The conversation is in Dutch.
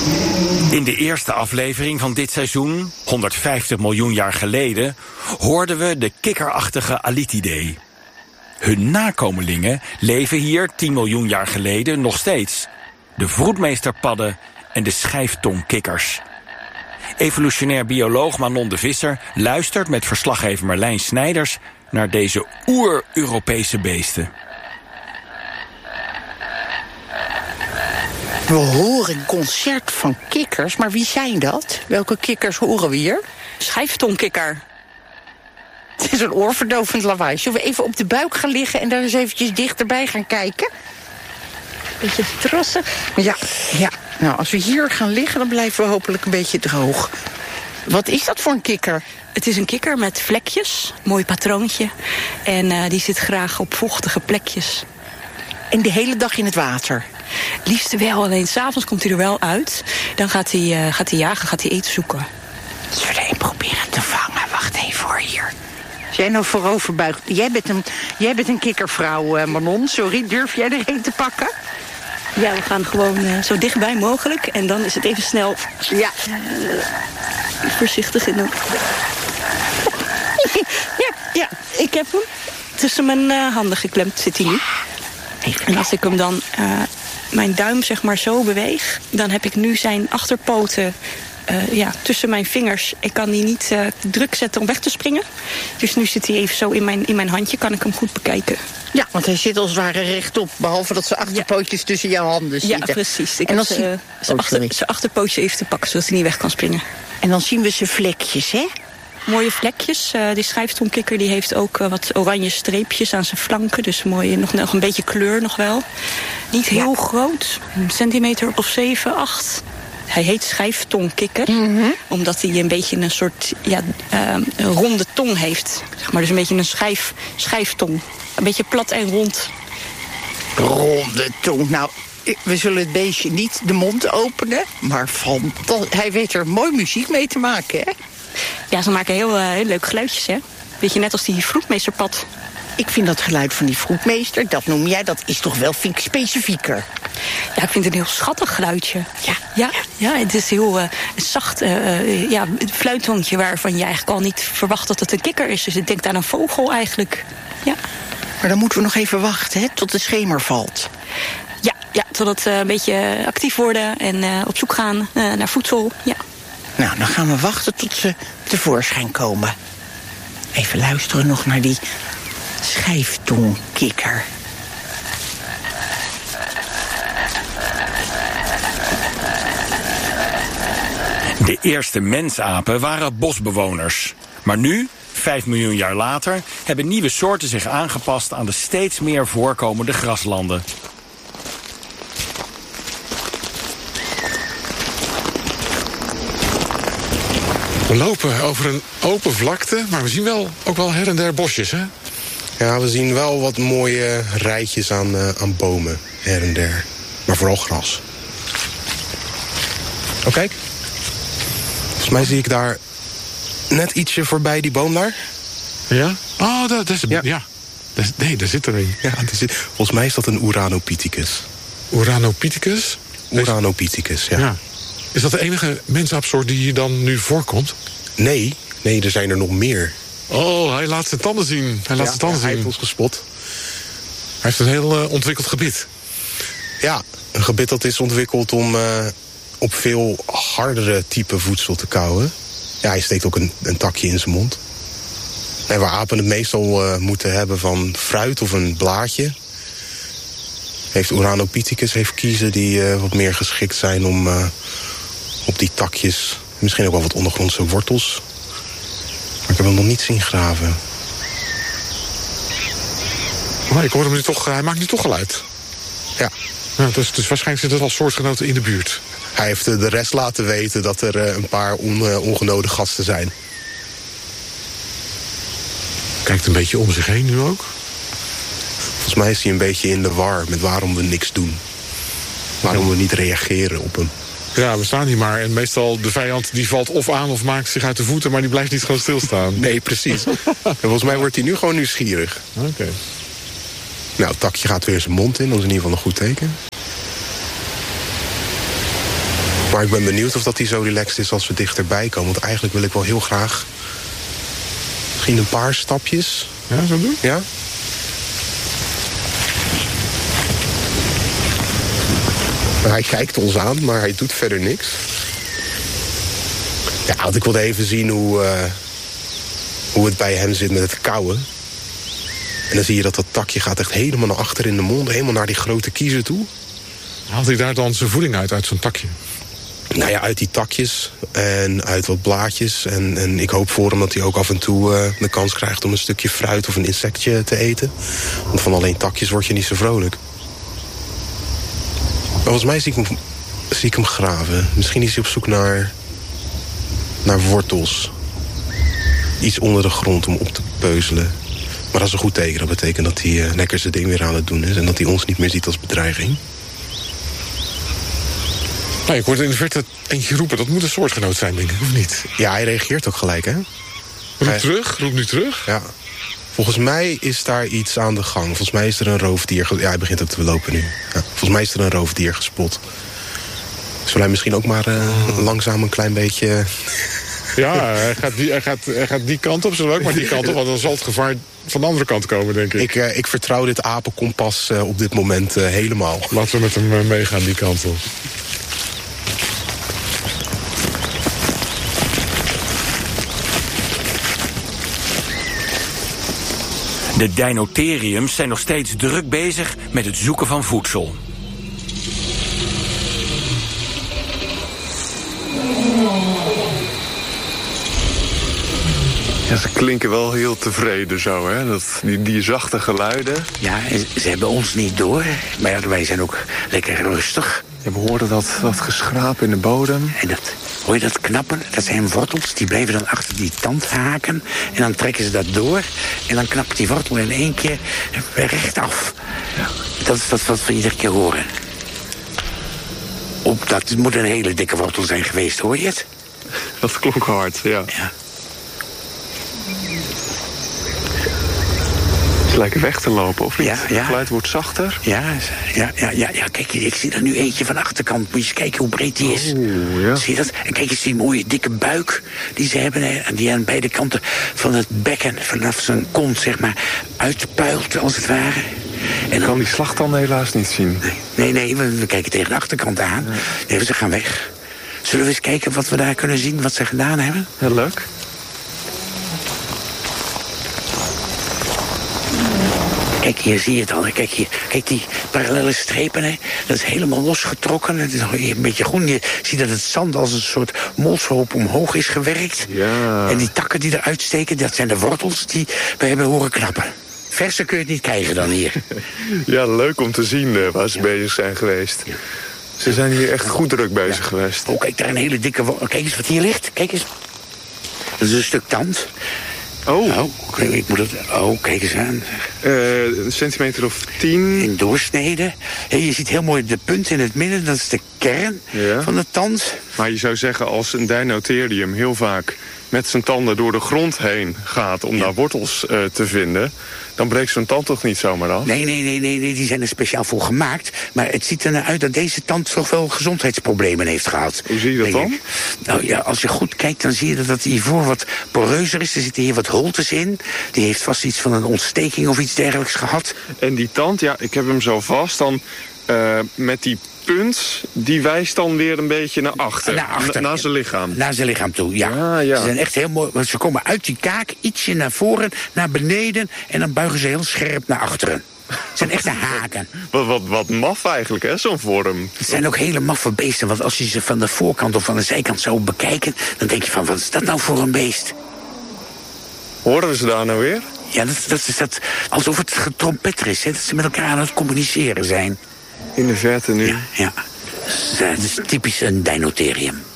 In de eerste aflevering van dit seizoen, 150 miljoen jaar geleden, hoorden we de kikkerachtige Alithidae. Hun nakomelingen leven hier 10 miljoen jaar geleden nog steeds. De vroedmeesterpadden en de schijftongkikkers. Evolutionair bioloog Manon de Visser luistert met verslaggever Marlijn Snijders naar deze oer-Europese beesten. We horen een concert van kikkers, maar wie zijn dat? Welke kikkers horen we hier? Schijftongkikker. Het is een oorverdovend lawaai. Zullen we even op de buik gaan liggen en daar eens eventjes dichterbij gaan kijken? Beetje vertrassen. Ja. Nou, als we hier gaan liggen, dan blijven we hopelijk een beetje droog. Wat is dat voor een kikker? Het is een kikker met vlekjes, mooi patroontje. En die zit graag op vochtige plekjes. En de hele dag in het water? Liefst wel, alleen 's avonds komt hij er wel uit. Dan gaat hij jagen, gaat hij eten zoeken. Zullen we een proberen te vangen? Wacht even hoor, hier. Als jij nou voorover buigt. Jij bent een kikkervrouw, Manon. Sorry, durf jij er een te pakken? Ja, we gaan gewoon zo dichtbij mogelijk. En dan is het even snel. Ja. Voorzichtig in doen. Ja, ik heb hem. Tussen mijn handen geklemd zit hij nu. En als ik hem dan mijn duim zeg maar zo beweeg, dan heb ik nu zijn achterpoten tussen mijn vingers. Ik kan die niet druk zetten om weg te springen. Dus nu zit hij even zo in mijn handje, kan ik hem goed bekijken. Ja, want hij zit als het ware rechtop, behalve dat zijn achterpootjes tussen jouw handen zitten. Ja, precies. Ik heb zijn achterpootje even te pakken, zodat hij niet weg kan springen. En dan zien we zijn vlekjes, hè? Mooie vlekjes. Die schijftongkikker die heeft ook wat oranje streepjes aan zijn flanken. Dus mooi, nog een beetje kleur nog wel. Niet heel groot. Een centimeter of 7, 8. Hij heet schijftongkikker. Omdat hij een beetje een soort ronde tong heeft. Zeg maar, dus een beetje een schijftong. Een beetje plat en rond. Ronde tong. Nou, we zullen het beestje niet de mond openen. Maar hij weet er mooi muziek mee te maken, hè? Ja, ze maken heel leuke geluidjes, hè? Beetje net als die vroedmeesterpad. Ik vind dat geluid van die vroedmeester, dat noem jij, dat is toch wel specifieker. Ja, ik vind het een heel schattig geluidje. Ja, het is heel zacht, fluittoontje waarvan je eigenlijk al niet verwacht dat het een kikker is. Dus ik denk aan een vogel eigenlijk. Ja. Maar dan moeten we nog even wachten, hè, tot de schemer valt. Ja, totdat we een beetje actief worden en op zoek gaan naar voedsel, ja. Nou, dan gaan we wachten tot ze tevoorschijn komen. Even luisteren nog naar die schijftongkikker. De eerste mensapen waren bosbewoners. Maar nu, 5 miljoen jaar later, hebben nieuwe soorten zich aangepast aan de steeds meer voorkomende graslanden. We lopen over een open vlakte, maar we zien ook wel her en der bosjes, hè? Ja, we zien wel wat mooie rijtjes aan bomen, her en der. Maar vooral gras. Oh, kijk. Volgens mij zie ik daar net ietsje voorbij die boom daar. Ja? Oh, dat is... Ja. Nee, daar zit er een. Ja, volgens mij is dat een Uranopithecus. Uranopithecus? Uranopithecus, ja. Is dat de enige mensaapsoort die hier dan nu voorkomt? Nee, er zijn er nog meer. Oh, hij laat zijn tanden zien. Hij heeft ons gespot. Hij heeft een heel ontwikkeld gebit. Ja, een gebit dat is ontwikkeld om op veel hardere type voedsel te kauwen. Ja, hij steekt ook een takje in zijn mond. En waar apen het meestal moeten hebben van fruit of een blaadje, heeft Uranopithecus kiezen die wat meer geschikt zijn om op die takjes, misschien ook wel wat ondergrondse wortels. Maar ik heb hem nog niet zien graven. Maar ik hoor hem nu toch, hij maakt nu toch geluid. Ja. Dus waarschijnlijk zitten er al soortgenoten in de buurt. Hij heeft de rest laten weten dat er een paar ongenode gasten zijn. Kijkt een beetje om zich heen nu ook. Volgens mij is hij een beetje in de war met waarom we niks doen. Waarom we niet reageren op hem. Ja, we staan hier maar. En meestal de vijand die valt of aan of maakt zich uit de voeten, maar die blijft niet gewoon stilstaan. Nee, precies. En volgens mij wordt hij nu gewoon nieuwsgierig. Oké. Nou, het takje gaat weer zijn mond in. Dat is in ieder geval een goed teken. Maar ik ben benieuwd of dat hij zo relaxed is als we dichterbij komen. Want eigenlijk wil ik wel heel graag... misschien een paar stapjes. Ja, zo doen? Ja. Hij kijkt ons aan, maar hij doet verder niks. Ja, want ik wilde even zien hoe het bij hem zit met het kauwen. En dan zie je dat takje gaat echt helemaal naar achter in de mond. Helemaal naar die grote kiezen toe. Haalt hij daar dan zijn voeding uit zo'n takje? Nou ja, uit die takjes en uit wat blaadjes. En ik hoop voor hem dat hij ook af en toe de kans krijgt... om een stukje fruit of een insectje te eten. Want van alleen takjes word je niet zo vrolijk. Maar volgens mij zie ik hem graven. Misschien is hij op zoek naar wortels. Iets onder de grond om op te peuzelen. Maar dat is een goed teken. Dat betekent dat hij lekker zijn ding weer aan het doen is. En dat hij ons niet meer ziet als bedreiging. Nou, ik hoorde in de verte eentje roepen. Dat moet een soortgenoot zijn, denk ik, of niet? Ja, hij reageert ook gelijk, hè? Roep nu terug. Ja. Volgens mij is daar iets aan de gang. Volgens mij is er een roofdier... Ja, hij begint ook te lopen nu. Ja, volgens mij is er een roofdier gespot. Zullen wij misschien ook maar langzaam een klein beetje... Ja, hij gaat die kant op, zullen we ook maar die kant op. Want dan zal het gevaar van de andere kant komen, denk ik. Ik vertrouw dit apenkompas op dit moment helemaal. Laten we met hem meegaan die kant op. De Dinotheriums zijn nog steeds druk bezig met het zoeken van voedsel. Ja, ze klinken wel heel tevreden zo, hè? Die zachte geluiden. Ja, ze hebben ons niet door. Maar ja, wij zijn ook lekker rustig. Ja, we horen dat geschraap in de bodem. En hoor je dat knappen? Dat zijn wortels, die blijven dan achter die tand haken. En dan trekken ze dat door. En dan knapt die wortel in één keer rechtaf. Ja. Dat is wat we iedere keer horen. Dat moet een hele dikke wortel zijn geweest, hoor je het? Dat klonk hard, ja. Ze lijken weg te lopen, of niet? Ja. Het geluid wordt zachter. Ja. Kijk, ik zie er nu eentje van de achterkant. Moet je eens kijken hoe breed die is. Ja. Zie je dat? En kijk eens die mooie dikke buik die ze hebben. En die aan beide kanten van het bekken, vanaf zijn kont, zeg maar, uitpuilt, als het ware. En dan kan die slagtanden helaas niet zien. Nee, we kijken tegen de achterkant aan. Ja. Nee, ze gaan weg. Zullen we eens kijken wat we daar kunnen zien, wat ze gedaan hebben? Heel leuk. Kijk, hier zie je het al. Kijk hier. Kijk die parallele strepen. Hè? Dat is helemaal losgetrokken. Het is nog een beetje groen. Je ziet dat het zand als een soort molshoop omhoog is gewerkt. Ja. En die takken die eruit steken, dat zijn de wortels die we hebben horen knappen. Verser kun je het niet krijgen dan hier. Ja, leuk om te zien waar ze bezig zijn geweest. Ja. Ze zijn hier echt goed druk bezig geweest. Oh, kijk, daar een hele dikke... Kijk eens wat hier ligt. Kijk eens. Dat is een stuk tand. Oh, ik moet het... Oh, kijk eens aan. Een centimeter of 10. In doorsnede. Je ziet heel mooi de punt in het midden. Dat is de kern van de tand. Maar je zou zeggen, als een Dinotherium heel vaak met zijn tanden door de grond heen gaat om daar wortels te vinden, dan breekt zo'n tand toch niet zomaar af? Nee, die zijn er speciaal voor gemaakt. Maar het ziet er naar uit dat deze tand toch wel gezondheidsproblemen heeft gehad. Hoe zie je dat dan? Nou ja, als je goed kijkt, dan zie je dat het ivoor wat poreuzer is. Er zitten hier wat holtes in. Die heeft vast iets van een ontsteking of iets dergelijks gehad. En die tand, ja, ik heb hem zo vast. Dan met die punt, die wijst dan weer een beetje naar achter. Naar zijn lichaam. Naar zijn lichaam toe, ja. Ze zijn echt heel mooi. Want ze komen uit die kaak, ietsje naar voren, naar beneden, en dan buigen ze heel scherp naar achteren. Het zijn echte haken. Wat maf eigenlijk, hè, zo'n vorm. Het zijn ook hele maffe beesten. Want als je ze van de voorkant of van de zijkant zou bekijken, dan denk je van, wat is dat nou voor een beest? Horen we ze daar nou weer? Ja, dat is alsof het getrompetter is, hè, dat ze met elkaar aan het communiceren zijn. In de verte nu. Ja. Het is typisch een Dinotherium.